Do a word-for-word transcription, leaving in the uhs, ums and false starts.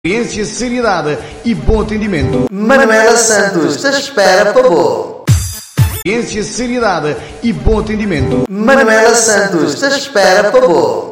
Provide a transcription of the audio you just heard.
Experiência, seriedade e bom atendimento. Manuela Santos te espera para boa. Experiência, seriedade e bom atendimento. Manuela Santos te espera para boa.